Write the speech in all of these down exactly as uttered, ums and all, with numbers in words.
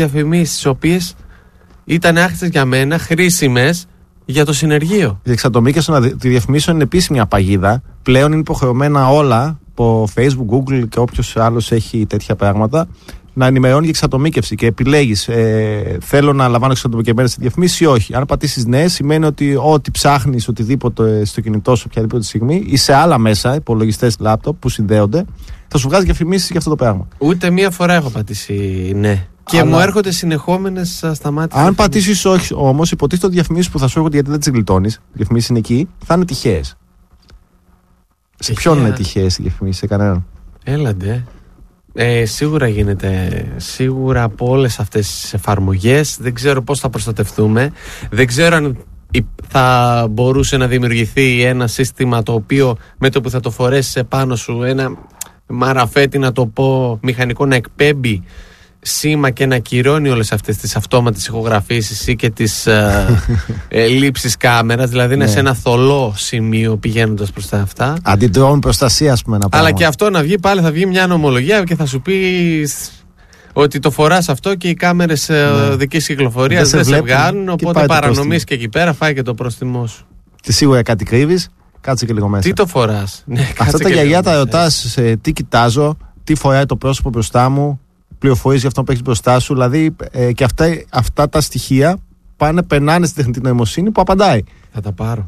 διαφημίσεις, τις οποίες ήταν άχρηστες για μένα, χρήσιμες για το συνεργείο. Η εξατομίκευση των διαφημίσεων είναι επίσης μια παγίδα. Πλέον είναι υποχρεωμένα όλα από Facebook, Google και όποιος άλλος έχει τέτοια πράγματα να ενημερώνει για εξατομίκευση και επιλέγεις ε, θέλω να λαμβάνω εξατομικευμένες διαφημίσεις ή όχι. Αν πατήσεις ναι, σημαίνει ότι ό,τι ψάχνεις, οτιδήποτε στο κινητό σου οποιαδήποτε στιγμή ή σε άλλα μέσα, υπολογιστές, λάπτοπ που συνδέονται, θα σου βγάζει διαφημίσεις για αυτό το πράγμα. Ούτε μία φορά έχω πατήσει ναι. Και αλλά... μου έρχονται συνεχόμενες ασταμάτητες. Αν πατήσεις όχι όμως, υποτίθεται ότι οι διαφημίσεις που θα σου έρχονται, γιατί δεν τις γλιτώνεις, οι διαφημίσεις είναι εκεί, θα είναι τυχαίες. Σε ποιον είναι τυχαίες οι διαφημίσεις, σε κανέναν? Έλαντε. Ε, σίγουρα γίνεται. Σίγουρα από όλες αυτές τις εφαρμογές. Δεν ξέρω πώς θα προστατευτούμε. Δεν ξέρω αν θα μπορούσε να δημιουργηθεί ένα σύστημα το οποίο με το που θα το φορέσεις επάνω σου, ένα μαραφέτη, να το πω, μηχανικό, να εκπέμπει σήμα και να ακυρώνει όλες αυτές τις αυτόματες ηχογραφήσεις ή και τις ε, ε, λήψεις κάμερας, δηλαδή να ναι. σε ένα θολό σημείο πηγαίνοντας προς τα αυτά. Αντιδρόμουν προστασία, ας πούμε, ένα πράγμα. Αλλά και αυτό να βγει, πάλι θα βγει μια νομολογία και θα σου πει ότι το φοράς αυτό και οι κάμερες ναι. δικής κυκλοφορίας δεν, δεν σε βγάλουν, οπότε παρανομείς και εκεί πέρα, φάει και το πρόστιμό σου. Και σίγουρα κάτι κρύβεις, κάτσε και λίγο μέσα. Τι το φοράς? Ναι, αυτά τα γιαγιά τα ρωτάς, ε, τι κοιτάζω, τι φοράει το πρόσωπο μπροστά μου, πληροφορίες για αυτό που έχεις μπροστά σου, δηλαδή ε, και αυτά, αυτά τα στοιχεία πάνε, περνάνε στην τεχνητή νοημοσύνη που απαντάει. Θα τα πάρω.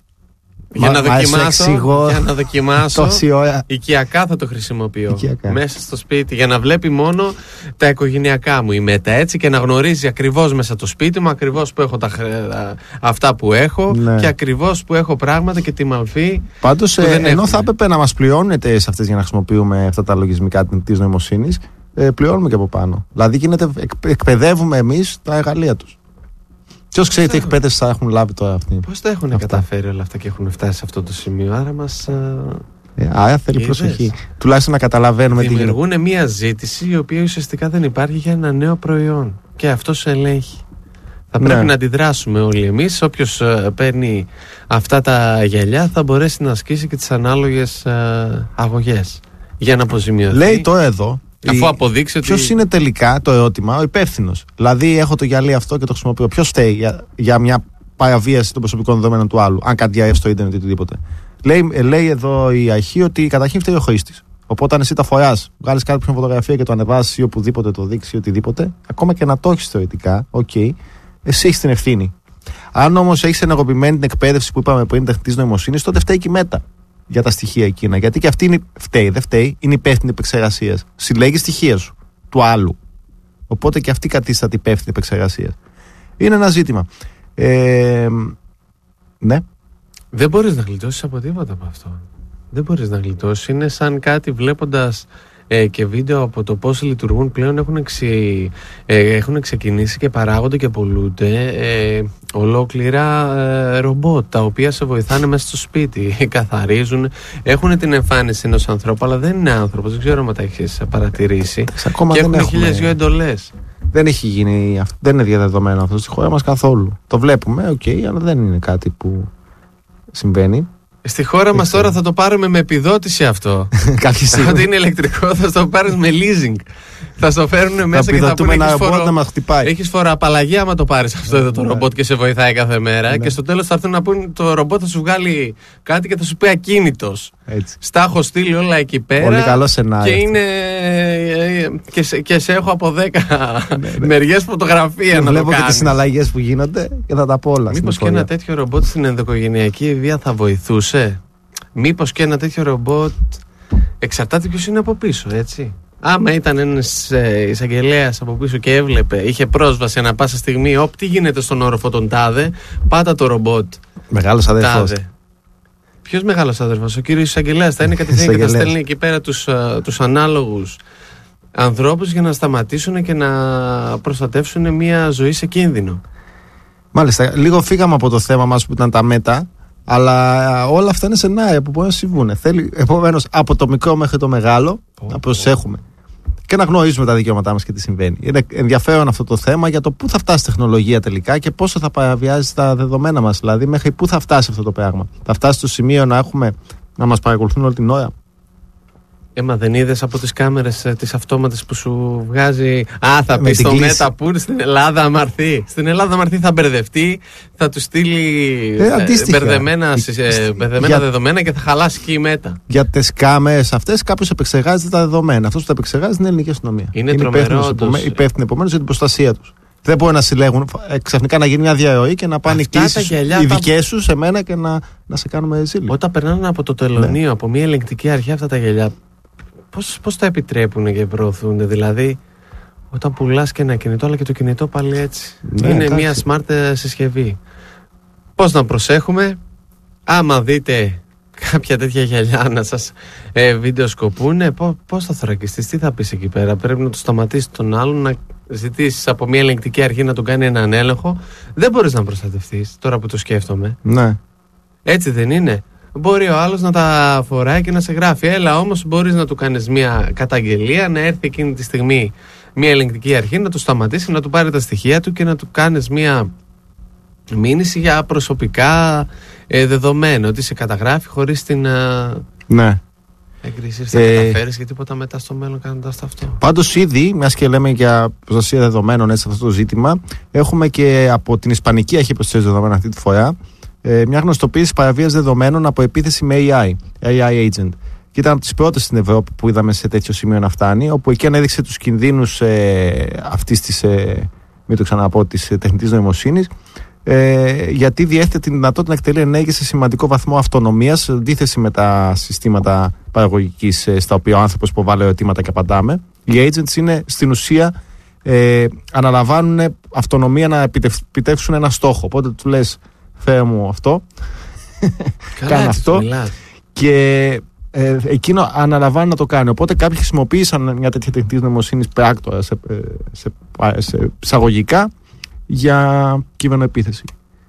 Μα, για, να δοκιμάσω, εξηγώ, για να δοκιμάσω οικιακά θα το χρησιμοποιώ οικιακά. Μέσα στο σπίτι για να βλέπει μόνο τα οικογενειακά μου η Μέτα, έτσι, και να γνωρίζει ακριβώς μέσα το σπίτι μου, ακριβώς που έχω τα, αυτά που έχω ναι. και ακριβώς που έχω πράγματα και τη μορφή. Πάντως ε, ενώ έχουμε. Θα έπρεπε να μας πληρώνουν εταιρείες αυτές για να χρησιμοποιούμε αυτά τα λογισμικά της νοημοσύνης, ε, πληρώνουμε και από πάνω. Δηλαδή γίνεται, εκ, εκπαιδεύουμε εμείς τα εργαλεία τους. Ποιος ξέρει τι εκπαίδευση θα έχουν λάβει τώρα αυτοί? Πώς τα έχουν αυτά. καταφέρει όλα αυτά και έχουν φτάσει σε αυτό το σημείο? Άρα μας. Ε, άρα θέλει είδες. προσοχή. Τουλάχιστον να καταλαβαίνουμε τι γίνεται. Δημιουργούν μια ζήτηση η οποία ουσιαστικά δεν υπάρχει για ένα νέο προϊόν. Και αυτό σε ελέγχει. Θα πρέπει ναι. να αντιδράσουμε όλοι εμείς. Όποιος uh, παίρνει αυτά τα γυαλιά θα μπορέσει να ασκήσει και τις ανάλογες uh, αγωγές για να αποζημιωθεί. Λέει το εδώ. Αφού αποδείξει ότι. Ποιος είναι τελικά το ερώτημα? Ο υπεύθυνος. Δηλαδή, έχω το γυαλί αυτό και το χρησιμοποιώ. Ποιος φταίει για, για μια παραβίαση των προσωπικών δεδομένων του άλλου, αν κάτι διαρρεύσει στο ίντερνετ ή οτιδήποτε? Λέει, λέει εδώ η αρχή ότι καταρχήν φταίει ο χρήστης. Οπότε, αν εσύ τα φοράς, βγάλεις κάτι που φωτογραφία και το ανεβάσεις ή οπουδήποτε το δείξει ή οτιδήποτε, ακόμα και να το έχεις θεωρητικά, οκ, okay, εσύ έχεις την ευθύνη. Αν όμως έχεις ενεργοποιημένη την εκπαίδευση που είπαμε πριν τεχνητής νοημοσύνης, τότε φταίει και η Μέτα για τα στοιχεία εκείνα. Γιατί και αυτή είναι, φταίει, δεν φταίει, είναι υπεύθυνη επεξεργασίας. Συλλέγει στοιχεία σου, του άλλου. Οπότε και αυτή κατίσταται υπεύθυνη επεξεργασίας. Είναι ένα ζήτημα. Ε, ναι. Δεν μπορείς να γλιτώσεις από τίποτα από αυτό. Δεν μπορείς να γλιτώσεις. Είναι σαν κάτι βλέποντας ε, και βίντεο από το πώς λειτουργούν πλέον. Έχουν, ξε, ε, έχουν ξεκινήσει και παράγονται και πολλούνται ε, ολόκληρα ε, ρομπότ τα οποία σε βοηθάνε μέσα στο σπίτι. Καθαρίζουν, έχουν την εμφάνιση ενός ανθρώπου, αλλά δεν είναι άνθρωπος. Δεν ξέρω αν τα έχεις παρατηρήσει. Ακόμα και δεν έχουν χίλιες δυο εντολές. Δεν έχει γίνει, δεν είναι διαδεδομένο αυτό στη χώρα μας καθόλου. Το βλέπουμε, οκ, okay, αλλά δεν είναι κάτι που συμβαίνει. Στη χώρα μας τώρα θα το πάρουμε με επιδότηση αυτό. Ότι είναι ηλεκτρικό θα το πάρεις με leasing. Θα στο φέρουν μέσα και θα πούνε έχεις, φορο... έχεις φοροαπαλλαγή άμα το πάρεις αυτό εδώ το ρομπότ και σε βοηθάει κάθε μέρα. Και στο τέλος θα έρθουν να πούνε το ρομπότ θα σου βγάλει κάτι και θα σου πει ακίνητος. Στα έχω στείλει όλα εκεί πέρα. Πολύ καλό σενάριο. Και είναι. Και σε, και σε έχω από δέκα μεριές φωτογραφία να το βλέπω και τις συναλλαγές που γίνονται και θα τα πω όλα. Μήπως και ένα τέτοιο ρομπότ στην ενδοοικογενειακή βία θα βοηθούσε? Μήπως και ένα τέτοιο ρομπότ. Εξαρτάται ποιος είναι από πίσω, έτσι. Άμα ήταν ένας ε, εισαγγελέας από πίσω και έβλεπε, είχε πρόσβαση ανά πάσα στιγμή, όπ, τι γίνεται στον όροφο των τάδε, πάτα το ρομπότ. Μεγάλος αδερφός. Ποιος μεγάλος αδερφός? Ο κύριος εισαγγελέας θα είναι κατευθείαν και θα στέλνει εκεί πέρα τους, uh, τους ανάλογους ανθρώπους για να σταματήσουν και να προστατεύσουν μια ζωή σε κίνδυνο. Μάλιστα, λίγο φύγαμε από το θέμα μας που ήταν τα Μέτα, αλλά όλα αυτά είναι σενάρια που μπορεί να συμβούν. Θέλει επομένως από το μικρό μέχρι το μεγάλο oh, να προσέχουμε oh. και να γνωρίζουμε τα δικαιώματά μας και τι συμβαίνει. Είναι ενδιαφέρον αυτό το θέμα για το πού θα φτάσει η τεχνολογία τελικά και πόσο θα παραβιάζει τα δεδομένα μας. Δηλαδή, μέχρι πού θα φτάσει αυτό το πράγμα. Θα φτάσει στο σημείο να, έχουμε, να μας παρακολουθούν όλη την ώρα. Ε, μα δεν είδες από τις κάμερες ε, τις αυτόματες που σου βγάζει. Α, θα πει στο Μέτα που στην Ελλάδα αμαρθεί. Στην Ελλάδα αμαρθεί θα μπερδευτεί, θα του στείλει ε, ε, μπερδεμένα, ε, μπερδεμένα για... δεδομένα και θα χαλάσει και η Μέτα. Για τις κάμερες αυτές κάποιος επεξεργάζεται τα δεδομένα. Αυτός που τα επεξεργάζει είναι η ελληνική αστυνομία. Είναι, είναι τρομερό. Υπεύθυνοι επομένως για την προστασία τους. Δεν μπορεί να συλλέγουν ξαφνικά να γίνει μια διαρροή και να πάνε κλήσεις οι δικές σου σε μένα και να, να σε κάνουμε ζήλια. Όταν περνάνε από το τελωνείο, ναι. από μια ελεγκτική αρχή αυτά τα γυαλιά, πώς, πώς τα επιτρέπουν και προωθούνται? Δηλαδή, όταν πουλάς και ένα κινητό, αλλά και το κινητό πάλι έτσι. Ναι, είναι μια smart συσκευή. Πώς να προσέχουμε? Άμα δείτε κάποια τέτοια γυαλιά να σας ε, βιντεοσκοπούνε, πώς θα θωρακιστείς, τι θα πεις εκεί πέρα? Πρέπει να το σταματήσεις τον άλλον, να ζητήσεις από μια ελεγκτική αρχή να τον κάνει έναν έλεγχο. Δεν μπορείς να προστατευτείς, τώρα που το σκέφτομαι. Ναι. Έτσι δεν είναι? Μπορεί ο άλλος να τα φοράει και να σε γράφει. Έλα όμως, μπορείς να του κάνεις μια καταγγελία, να έρθει εκείνη τη στιγμή μια ελεγκτική αρχή, να του σταματήσει, να του πάρει τα στοιχεία του και να του κάνεις μια μήνυση για προσωπικά ε, δεδομένα, ότι σε καταγράφει χωρίς την ε, ναι. έγκριση. Θα ε, καταφέρεις και τίποτα μετά στο μέλλον κάνοντας αυτό. Πάντως ήδη, μιας και λέμε για προστασία δεδομένων έτσι, σε αυτό το ζήτημα, έχουμε και από την Ισπανική Αρχή Προστασίας Δεδομένων αυτή τη φορά ε, μια γνωστοποίηση παραβίαση δεδομένων από επίθεση με έι άι, έι άι agent. Και ήταν από τις πρώτες στην Ευρώπη που είδαμε σε τέτοιο σημείο να φτάνει, όπου εκεί ανέδειξε τους κινδύνους ε, αυτής της, ε, μην το ξαναπώ, της ε, τεχνητής νοημοσύνης. Ε, γιατί διέθετε τη δυνατότητα να εκτελεί ενέργειες σε σημαντικό βαθμό αυτονομίας, αντίθεση με τα συστήματα παραγωγικής ε, στα οποία ο άνθρωπος υποβάλλει ερωτήματα και απαντάμε. Οι agents είναι στην ουσία ε, αναλαμβάνουν αυτονομία να επιτεύξουν ένα στόχο. Οπότε του λες, φέρε μου αυτό, κάνε αυτό και ε, εκείνο αναλαμβάνει να το κάνει. Οπότε κάποιοι χρησιμοποίησαν μια τέτοια τεχνητή νοημοσύνης πράκτορα σε, σε, σε, σε εισαγωγικά για κυβερνοεπίθεση.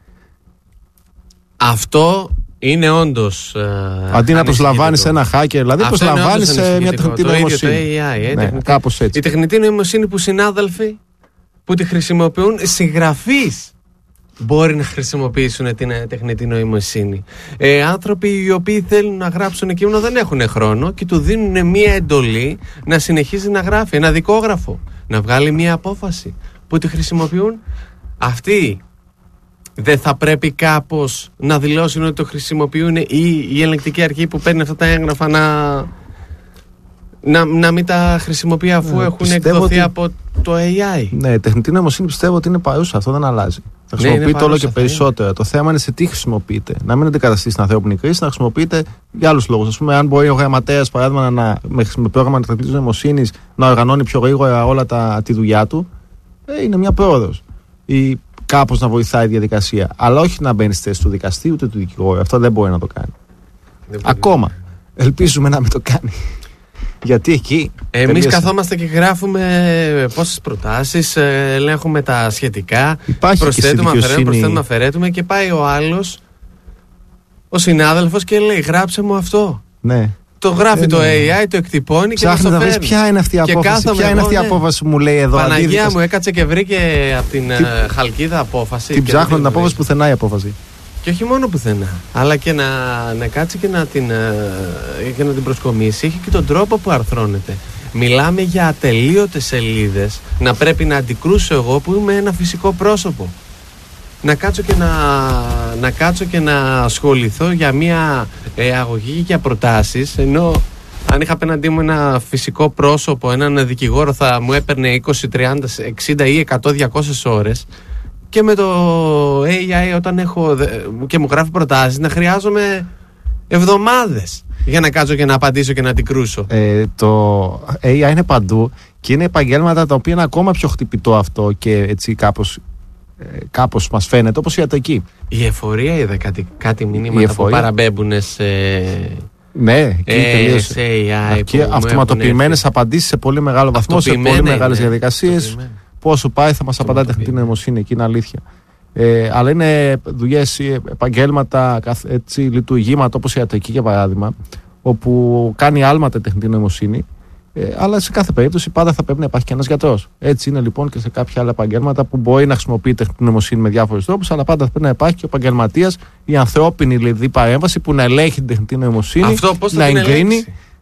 Αυτό είναι όντως ε, αντί να προσλαμβάνεις ένα hacker, δηλαδή προσλαμβάνεις μια τεχνητή νοημοσύνη. Το έι άι, ε, ναι, τεχνητή, κάπως έτσι. Η τεχνητή νοημοσύνη που συνάδελφοι που τη χρησιμοποιούν, συγγραφείς μπορεί να χρησιμοποιήσουν την τεχνητή νοημοσύνη. Ε, άνθρωποι οι οποίοι θέλουν να γράψουν κείμενο δεν έχουν χρόνο και του δίνουν μία εντολή να συνεχίζει να γράφει ένα δικόγραφο, να βγάλει μία απόφαση που τη χρησιμοποιούν. Αυτοί δεν θα πρέπει κάπως να δηλώσουν ότι το χρησιμοποιούν, ή η ελεγκτική αρχή που παίρνει αυτά τα έγγραφα να, να, να μην τα χρησιμοποιεί αφού ναι, έχουν εκδοθεί ότι... από το έι άι? Ναι, η τεχνητή νοημοσύνη πιστεύω ότι είναι παρούσα, αυτό δεν αλλάζει. Θα χρησιμοποιείται ναι, όλο και περισσότερο. Είναι. Το θέμα είναι σε τι χρησιμοποιείται. Να μην αντικαταστήσει την ανθρώπινη κρίση, να χρησιμοποιείται για άλλους λόγους. Ας πούμε, αν μπορεί ο γραμματέας, παράδειγμα, να, με πρόγραμμα τεχνητής νοημοσύνης να οργανώνει πιο γρήγορα όλα τα, τη δουλειά του, ε, είναι μια πρόοδος. Ή κάπως να βοηθάει η διαδικασία. Αλλά όχι να μπαίνει στη θέση του δικαστή ούτε του δικηγόρου. Αυτό δεν μπορεί να το κάνει. Ακόμα. Ελπίζουμε να μην το κάνει. Γιατί εκεί. Εμείς τελείωσε. Καθόμαστε και γράφουμε πόσες προτάσεις, ελέγχουμε τα σχετικά. Υπάρχει προσθέτουμε, αφαιρέτουμε, προσθέτουμε, αφαιρέτουμε και πάει ο άλλος, ο συνάδελφος, και λέει: γράψε μου αυτό. Ναι. Το γράφει ε, το έι άι, το εκτυπώνει και το φέρνει. Να βρεις ποια είναι αυτή η απόφαση. Ποια είναι αυτή η απόφαση που μου λέει εδώ. Παναγία αντίδικας. Μου έκατσε και βρήκε από την Τι... Χαλκίδα απόφαση. Την ψάχνω την απόφαση πουθενά η απόφαση. Και όχι μόνο πουθενά, αλλά και να, να κάτσει και να, την, και να την προσκομίσει. Έχει και τον τρόπο που αρθρώνεται. Μιλάμε για ατελείωτες σελίδες. Να πρέπει να αντικρούσω εγώ που είμαι ένα φυσικό πρόσωπο. Να κάτσω και να, να, κάτσω και να ασχοληθώ για μια ε, αγωγή και για προτάσεις, ενώ αν είχα απέναντί μου ένα φυσικό πρόσωπο, έναν δικηγόρο, θα μου έπαιρνε είκοσι, τριάντα, εξήντα ή εκατό, διακόσιες ώρες. Και με το έι άι, όταν έχω και μου γράφει προτάσεις, να χρειάζομαι εβδομάδες για να κάτσω και να απαντήσω και να την κρούσω. Ε, το έι άι είναι παντού και είναι επαγγέλματα τα οποία είναι ακόμα πιο χτυπητό αυτό και έτσι κάπως, ε, κάπως μας φαίνεται, όπως η ιατρική. Η εφορία είδα κάτι, κάτι μηνύματα που παραμπέμπουν σε... Ναι, ε, σε έι άι. Και αυτοματοποιημένες απαντήσεις σε πολύ μεγάλο βαθμό, σε πολύ μεγάλες ναι, διαδικασίες. Πόσο πάει θα μας απαντάει τεχνητή νοημοσύνη, εκεί είναι αλήθεια. Ε, αλλά είναι δουλειές, επαγγέλματα, έτσι, λειτουργήματα όπως η ιατρική για παράδειγμα, όπου κάνει άλματα η τεχνητή νοημοσύνη, ε, αλλά σε κάθε περίπτωση πάντα θα πρέπει να υπάρχει και ένας γιατρός. Έτσι είναι λοιπόν και σε κάποια άλλα επαγγέλματα που μπορεί να χρησιμοποιεί τεχνητή νοημοσύνη με διάφορους τρόπους, αλλά πάντα θα πρέπει να υπάρχει και ο επαγγελματίας, η ανθρώπινη δηλαδή παρέμβαση που να ελέγχει την τεχνητή νοημοσύνη, αυτό, πώς να εγκρίνει.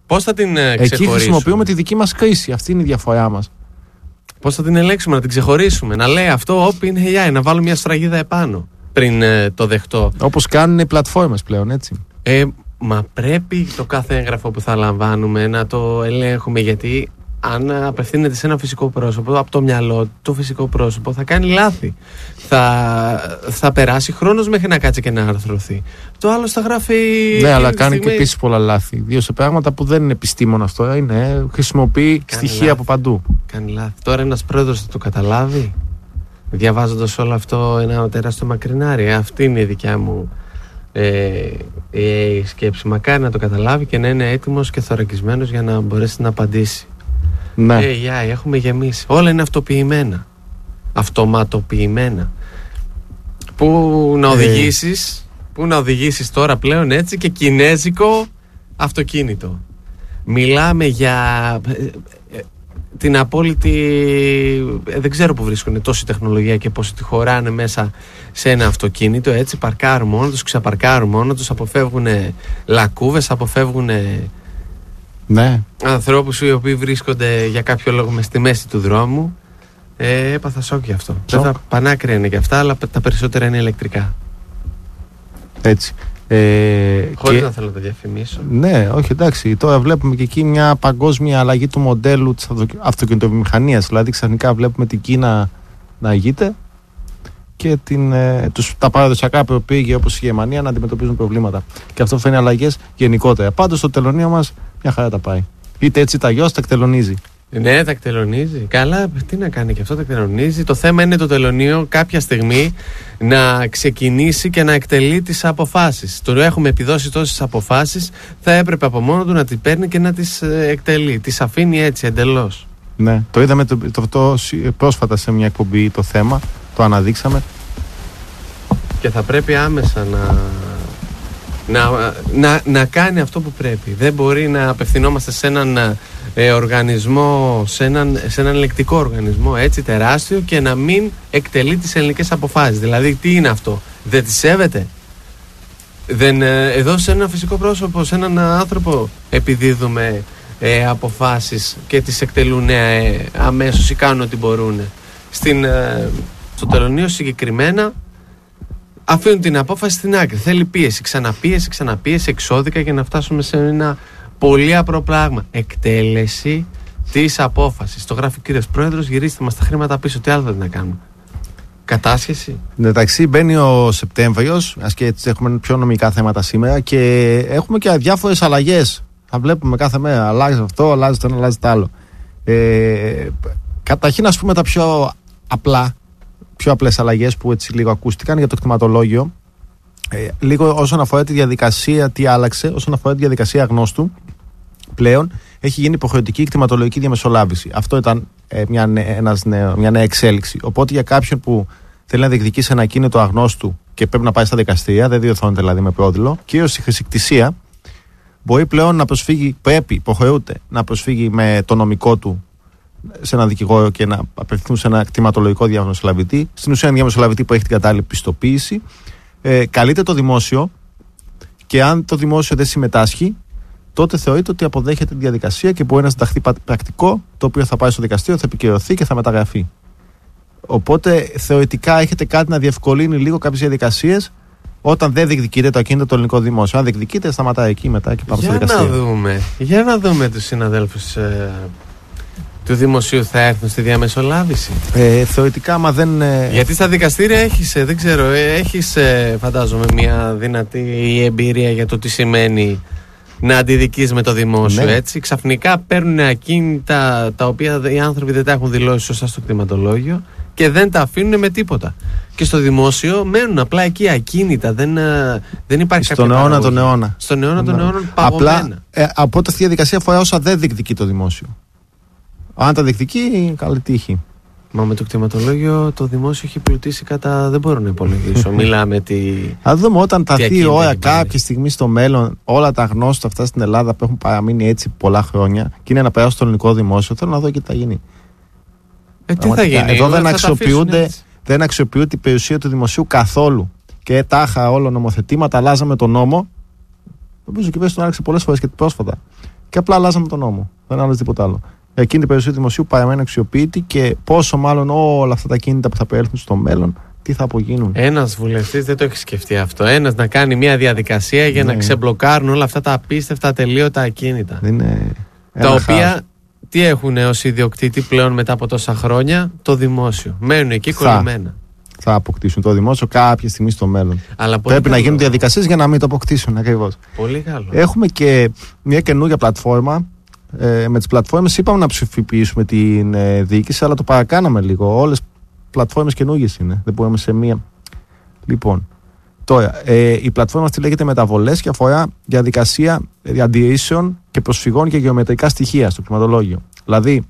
Πώς θα την ε, ξεχωρίσουμε? Εκεί χρησιμοποιούμε τη δική μας κρίση. Αυτή είναι η διαφορά μας. Πώς θα την ελέγξουμε, να την ξεχωρίσουμε? Να λέει αυτό, όπ, είναι έι άι, να βάλω μια σφραγίδα επάνω πριν ε, το δεχτώ. Όπως κάνουν οι πλατφόρμες πλέον, έτσι. Ε, μα πρέπει το κάθε έγγραφο που θα λαμβάνουμε να το ελέγχουμε, γιατί αν απευθύνεται σε ένα φυσικό πρόσωπο, από το μυαλό το φυσικό πρόσωπο θα κάνει λάθη. Θα, θα περάσει χρόνος μέχρι να κάτσει και να αρθρωθεί. Το άλλο θα γράφει. Ναι, αλλά κάνει στιγμή... και επίσης πολλά λάθη. Δύο σε πράγματα που δεν είναι επιστήμον αυτό. Είναι, χρησιμοποιεί κάνει στοιχεία λάθη. Από παντού. Κάνει λάθη. Τώρα ένας πρόεδρος θα το καταλάβει, διαβάζοντας όλο αυτό ένα τεράστιο μακρινάρι. Αυτή είναι η δικιά μου ε, η σκέψη. Μακάρι να το καταλάβει και να είναι έτοιμος και θωρακισμένος για να μπορέσει να απαντήσει. Ναι. έι άι, έχουμε γεμίσει. Όλα είναι αυτοποιημένα. Αυτοματοποιημένα. Πού να οδηγήσεις, ε. πού να οδηγήσεις τώρα πλέον έτσι και κινέζικο αυτοκίνητο. Μιλάμε για ε, την απόλυτη. Ε, δεν ξέρω που βρίσκουν τόση τεχνολογία και πώς τη χωράνε μέσα σε ένα αυτοκίνητο. Έτσι παρκάρουν μόνο τους, ξαπαρκάρουν μόνο τους, αποφεύγουν λακκούβες, αποφεύγουν. Ναι. Ανθρώπους οι οποίοι βρίσκονται για κάποιο λόγο μες στη μέση του δρόμου. Ε, έπαθα σοκ γι' αυτό. Βέβαια, πανάκρια είναι και αυτά, αλλά τα περισσότερα είναι ηλεκτρικά. Έτσι. Ε, Χωρίς και... να θέλω να τα διαφημίσω. Ναι, όχι, εντάξει. Τώρα βλέπουμε και εκεί μια παγκόσμια αλλαγή του μοντέλου της αυτοκινητοβιομηχανίας. Δηλαδή, ξαφνικά βλέπουμε την Κίνα να ηγείται και την, ε, τους, τα παραδοσιακά προπήγεια όπως η Γερμανία να αντιμετωπίζουν προβλήματα. Και αυτό φαίνει αλλαγές γενικότερα. Πάντως, το τελωνείο μας μια χαρά τα πάει. Είτε έτσι τα γιος τα εκτελονίζει. Ναι, τα εκτελονίζει. Καλά, τι να κάνει και αυτό, τα εκτελονίζει. Το θέμα είναι το τελωνείο κάποια στιγμή να ξεκινήσει και να εκτελεί τις αποφάσεις. Τώρα έχουμε επιδώσει τόσες αποφάσεις, θα έπρεπε από μόνο του να τις παίρνει και να τις εκτελεί. Τις αφήνει έτσι εντελώς. Ναι, το είδαμε το, το, το, πρόσφατα σε μια εκπομπή το θέμα, το αναδείξαμε. Και θα πρέπει άμεσα να... Να, να, να κάνει αυτό που πρέπει. Δεν μπορεί να απευθυνόμαστε σε έναν ε, οργανισμό, σε έναν, σε έναν ελεκτικό οργανισμό έτσι τεράστιο και να μην εκτελεί τις ελληνικές αποφάσεις. Δηλαδή τι είναι αυτό? Δεν τις σέβεται? Δεν, ε, εδώ σε ένα φυσικό πρόσωπο, σε έναν άνθρωπο επιδίδουμε ε, αποφάσεις και τις εκτελούν ε, αμέσως ή κάνουν ό,τι μπορούν. Στην, ε, στο τελωνείο συγκεκριμένα αφήνουν την απόφαση στην άκρη. Θέλει πίεση, ξαναπίεση, ξαναπίεση, εξώδικα για να φτάσουμε σε ένα πολύ απλό πράγμα. Εκτέλεση της απόφασης. Το γράφει ο κύριος Πρόεδρος, γυρίστε μας τα χρήματα πίσω. Τι άλλο θα να κάνουμε? Κατάσχεση. Εντάξει, μπαίνει ο Σεπτέμβριος, ας και έτσι έχουμε πιο νομικά θέματα σήμερα και έχουμε και διάφορες αλλαγές. Θα βλέπουμε κάθε μέρα. Αλλάζει αυτό, αλλάζει το ένα, αλλάζει το άλλο. Ε, καταρχήν, ας πούμε τα πιο απλά. Πιο απλές αλλαγές που έτσι λίγο ακούστηκαν για το κτηματολόγιο. Ε, λίγο όσον αφορά τη διαδικασία, τι άλλαξε, όσον αφορά τη διαδικασία αγνώστου, πλέον έχει γίνει υποχρεωτική κτηματολογική διαμεσολάβηση. Αυτό ήταν ε, μια, ένας νέο, μια νέα εξέλιξη. Οπότε για κάποιον που θέλει να διεκδικήσει ένα ακίνητο αγνώστου και πρέπει να πάει στα δικαστήρια, δεν διορθώνεται δηλαδή με πρόδειλο, κυρίως η χρησικτησία, μπορεί πλέον να προσφύγει, πρέπει, υποχρεούται να προσφύγει με το νομικό του σε έναν δικηγόρο και να απευθυνθούν σε ένα κτηματολογικό διαμεσολαβητή. Στην ουσία, ένα διαμεσολαβητή που έχει την κατάλληλη πιστοποίηση. Ε, καλείται το δημόσιο και αν το δημόσιο δεν συμμετάσχει, τότε θεωρείται ότι αποδέχεται τη διαδικασία και μπορεί να συνταχθεί πρακτικό, το οποίο θα πάει στο δικαστήριο, θα επικυρωθεί και θα μεταγραφεί. Οπότε θεωρητικά έχετε κάτι να διευκολύνει λίγο κάποιες διαδικασίες όταν δεν διεκδικείται το ακίνητο το ελληνικό δημόσιο. Αν διεκδικείται, σταματάει εκεί μετά και πάμε στο δικαστήριο. Για να δούμε, για να δούμε τους συναδέλφους ε, του δημοσίου θα έρθουν στη διαμεσολάβηση. Ε, θεωρητικά, άμα δεν. Ε... Γιατί στα δικαστήρια έχεις, δεν ξέρω, έχεις φαντάζομαι μια δυνατή εμπειρία για το τι σημαίνει να αντιδικείς με το δημόσιο. Ναι. Έτσι. Ξαφνικά παίρνουν ακίνητα τα οποία οι άνθρωποι δεν τα έχουν δηλώσει σωστά στο κτηματολόγιο και δεν τα αφήνουν με τίποτα. Και στο δημόσιο μένουν απλά εκεί ακίνητα. Δεν, δεν υπάρχει Στον κάποια αιώνα τον αιώνα. Στον αιώνα τον αιώνα παγωμένα. Απλά ε, από αυτή τη διαδικασία αφορά όσα δεν διεκδικεί το δημόσιο. Αν τα διεκδικεί, καλή τύχη. Μα με το κτηματολόγιο το δημόσιο έχει πλουτίσει κατά. Δεν μπορώ να υπολογίσω. Μιλάμε τι. Α δούμε όταν τα δει ώρα κάποια στιγμή στο μέλλον όλα τα γνώστα αυτά στην Ελλάδα που έχουν παραμείνει έτσι πολλά χρόνια και είναι να περάσουν στο ελληνικό δημόσιο. Θέλω να δω και τι θα γίνει. Ε, τι θα γίνει. Εδώ δεν αξιοποιούνται, δεν αξιοποιούνται η περιουσία του δημοσίου καθόλου. Και τάχα όλο νομοθετήματα, αλλάζαμε τον νόμο. Νομίζω και πες τον άλλαξε πολλές φορές και πρόσφατα. Και απλά αλλάζαμε τον νόμο. Δεν άλλαζε τίποτα άλλο. Εκείνη την περιουσία του δημοσίου παραμένει αξιοποιητή και πόσο μάλλον όλα αυτά τα κίνητα που θα περιέλθουν στο μέλλον, τι θα απογίνουν. Ένας βουλευτής δεν το έχει σκεφτεί αυτό. Ένας να κάνει μια διαδικασία για ναι. να ξεμπλοκάρουν όλα αυτά τα απίστευτα ατελείωτα ακίνητα. Είναι τα οποία χάρη. Τι έχουν ως ιδιοκτήτη πλέον μετά από τόσα χρόνια? Το δημόσιο. Μένουν εκεί θα, κολλημένα. Θα αποκτήσουν το δημόσιο κάποια στιγμή στο μέλλον. Αλλά πρέπει καλό. να γίνουν διαδικασίες για να μην το αποκτήσουν ακριβώς. Πολύ καλό. Έχουμε και μια καινούργια πλατφόρμα. Ε, με τις πλατφόρμες είπαμε να ψηφιοποιήσουμε την ε, διοίκηση, αλλά το παρακάναμε λίγο. Όλες οι πλατφόρμες καινούργιες είναι. Δεν μπορούμε σε μία. Λοιπόν, τώρα, ε, η πλατφόρμα αυτή λέγεται Μεταβολές και αφορά διαδικασία αντιρρήσεων και προσφυγών για γεωμετρικά στοιχεία στο κτηματολόγιο. Δηλαδή,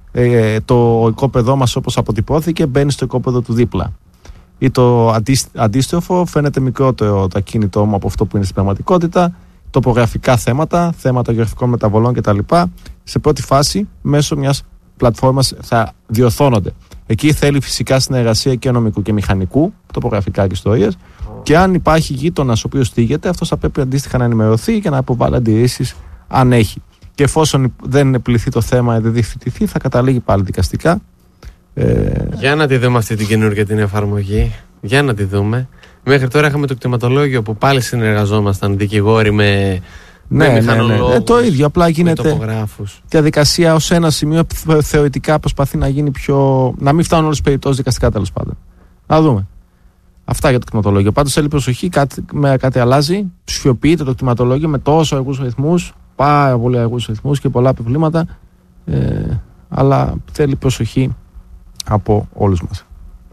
ε, το οικόπεδό μας όπως αποτυπώθηκε μπαίνει στο οικόπεδο του δίπλα. Ή το αντίστροφο, φαίνεται μικρότερο το ακίνητό μου από αυτό που είναι στην πραγματικότητα. Τοπογραφικά θέματα, θέματα γεωγραφικών μεταβολών κτλ. Σε πρώτη φάση, μέσω μιας πλατφόρμας θα διορθώνονται. Εκεί θέλει φυσικά συνεργασία και νομικού και μηχανικού, τοπογραφικά και ιστορίες. Και αν υπάρχει γείτονας ο οποίος θίγεται, αυτός θα πρέπει αντίστοιχα να ενημερωθεί και να υποβάλει αντιρρήσεις αν έχει. Και εφόσον δεν επιληθεί το θέμα, δεν διευθυνθεί, θα καταλήγει πάλι δικαστικά. Ε... Για να τη δούμε αυτή την καινούργια την εφαρμογή. Για να τη δούμε. Μέχρι τώρα είχαμε το κτηματολόγιο που πάλι συνεργαζόμασταν δικηγόροι με, ναι, με μηχανολόγους. Ναι, ναι. Ε, το ίδιο, απλά γίνεται διαδικασία ως ένα σημείο που θεωρητικά προσπαθεί να γίνει πιο. Να μην φτάνουν όλες τις περιπτώσεις δικαστικά τέλος πάντων. Να δούμε. Αυτά για το κτηματολόγιο. Πάντως θέλει προσοχή, κάτι, με, κάτι αλλάζει. Ψηφιοποιείται το κτηματολόγιο με τόσο αργούς ρυθμούς, πάρα πολύ αργούς ρυθμούς και πολλά επιβλήματα. Ε, αλλά θέλει προσοχή από όλους μας.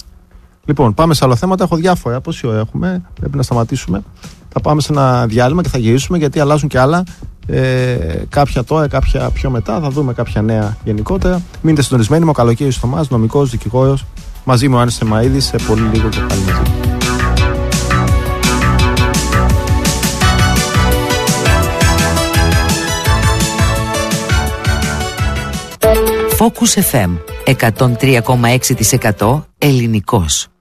Λοιπόν, πάμε σε άλλα θέματα. Έχω διάφορα. Πόση ώρα έχουμε, πρέπει να σταματήσουμε. Θα πάμε σε ένα διάλειμμα και θα γυρίσουμε γιατί αλλάζουν και άλλα. Ε, κάποια τώρα, κάποια πιο μετά. Θα δούμε κάποια νέα γενικότερα. Μείνετε συντονισμένοι με ο Καλοκαίρης Θωμάς, νομικός, δικηγόρος. Μαζί με ο Άννης Θεμαΐδης σε πολύ λίγο και πάλι μαζί. Focus εφ εμ εκατόν τρία κόμμα έξι τοις εκατό ελληνικός.